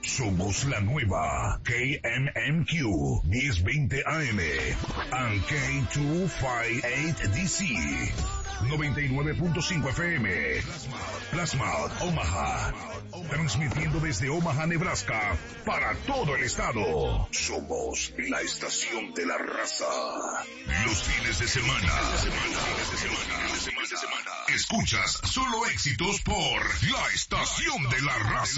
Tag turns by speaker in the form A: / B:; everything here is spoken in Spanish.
A: Somos la nueva KMMQ 1020 AM and K258DC 99.5 FM Plasma Omaha, transmitiendo desde Omaha, Nebraska para todo el estado. Somos la estación de la raza. Los fines de semana. Escuchas solo éxitos por la estación de la raza.